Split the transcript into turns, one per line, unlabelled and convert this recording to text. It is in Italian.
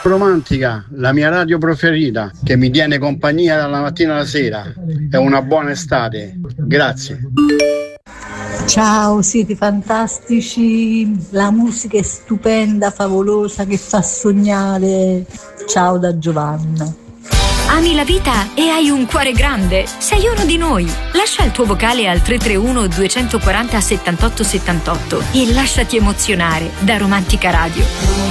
Romantica, la mia radio preferita, che mi tiene compagnia dalla mattina alla sera. È una buona estate. Grazie.
Ciao, siete fantastici, la musica è stupenda, favolosa, che fa sognare. Ciao da Giovanna.
Ami la vita e hai un cuore grande? Sei uno di noi. Lascia il tuo vocale al 331 240 78 78 e lasciati emozionare da Romantica Radio.